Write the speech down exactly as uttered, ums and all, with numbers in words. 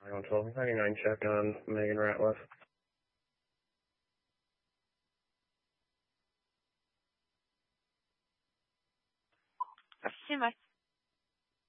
nine one twelve ninety-nine check on Megan Ratliff. Too much.